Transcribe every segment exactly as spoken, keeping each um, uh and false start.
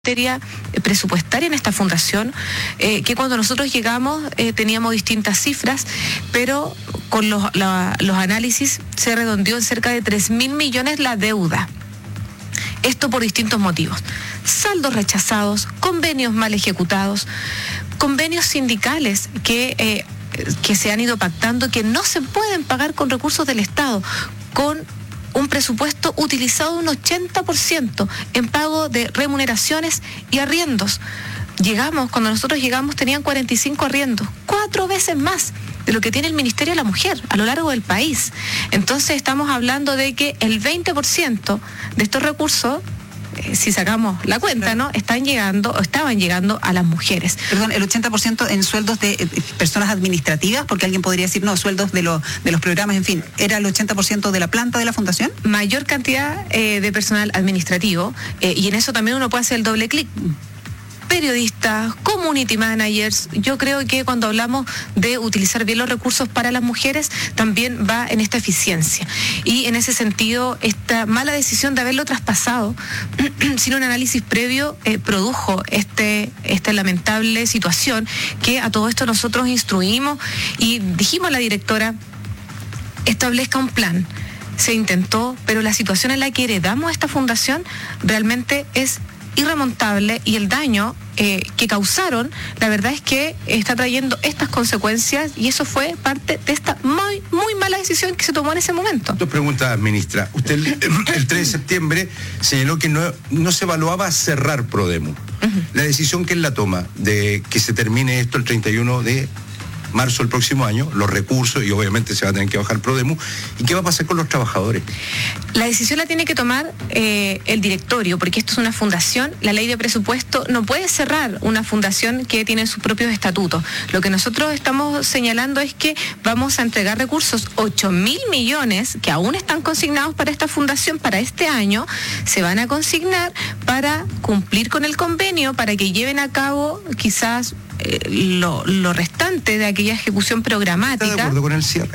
materia presupuestaria en esta fundación, eh, que cuando nosotros llegamos eh, teníamos distintas cifras, pero con los, la, los análisis se redondeó en cerca de tres mil millones la deuda. Esto por distintos motivos: saldos rechazados, convenios mal ejecutados, convenios sindicales que, eh, que se han ido pactando que no se pueden pagar con recursos del Estado, con un presupuesto utilizado un ochenta por ciento en pago de remuneraciones y arriendos. Llegamos, cuando nosotros llegamos tenían cuarenta y cinco arriendos, cuatro veces más de lo que tiene el Ministerio de la Mujer a lo largo del país. Entonces estamos hablando de que el veinte por ciento de estos recursos, eh, si sacamos la cuenta, ¿no?, están llegando, o estaban llegando a las mujeres. Perdón, el ochenta por ciento en sueldos de eh, personas administrativas, porque alguien podría decir, no, sueldos de, lo, de los programas, en fin, ¿era el ochenta por ciento de la planta de la fundación? Mayor cantidad eh, de personal administrativo, eh, y en eso también uno puede hacer el doble clic. Periodistas, community managers. Yo creo que cuando hablamos de utilizar bien los recursos para las mujeres, también va en esta eficiencia. Y en ese sentido, esta mala decisión de haberlo traspasado sin un análisis previo eh, produjo este, esta lamentable situación que a todo esto nosotros instruimos y dijimos a la directora: establezca un plan. Se intentó, pero la situación en la que heredamos esta fundación realmente es irremontable, y el daño eh, que causaron, la verdad es que está trayendo estas consecuencias, y eso fue parte de esta muy, muy mala decisión que se tomó en ese momento. Dos preguntas, ministra. Usted el, el tres de septiembre señaló que no, no se evaluaba cerrar Prodemu. Uh-huh. La decisión que él la toma de que se termine esto el treinta y uno de marzo del próximo año, los recursos, y obviamente se va a tener que bajar Prodemu, ¿y qué va a pasar con los trabajadores? La decisión la tiene que tomar eh, el directorio, porque esto es una fundación. La ley de presupuesto no puede cerrar una fundación que tiene sus propios estatutos. Lo que nosotros estamos señalando es que vamos a entregar recursos, ocho mil millones que aún están consignados para esta fundación para este año, se van a consignar para cumplir con el convenio, para que lleven a cabo quizás eh, lo, lo restante de aquella ejecución programática. ¿Está de acuerdo con el cierre?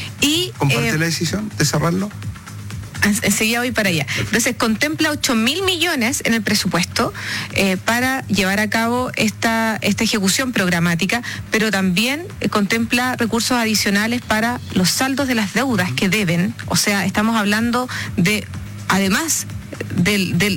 Y, ¿comparte eh, la decisión de cerrarlo? Enseguida voy para allá. Entonces contempla ocho mil millones en el presupuesto eh, para llevar a cabo esta, esta ejecución programática, pero también eh, contempla recursos adicionales para los saldos de las deudas que deben. O sea, estamos hablando de, además del, del